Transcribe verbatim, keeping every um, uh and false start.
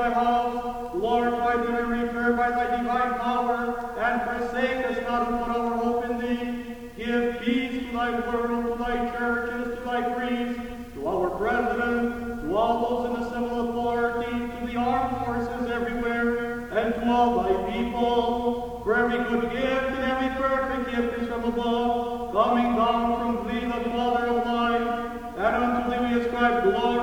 thy house, glorify thee and return by thy divine power, and forsake us not who put our hope in thee. Give peace to thy world, to thy churches, to thy priests, to our president, to all those in the civil authority, to the armed forces everywhere, and to all thy people. For every good gift and every perfect gift is from above, coming down